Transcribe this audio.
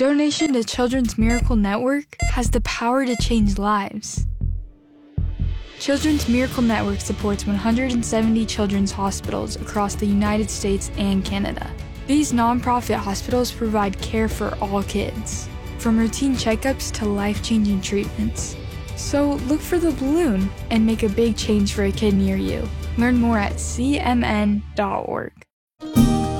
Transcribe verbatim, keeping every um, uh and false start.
donation to Children's Miracle Network has the power to change lives. Children's Miracle Network supports one hundred seventy children's hospitals across the United States and Canada. These nonprofit hospitals provide care for all kids, from routine checkups to life-changing treatments. So look for the balloon and make a big change for a kid near you. Learn more at c m n dot org.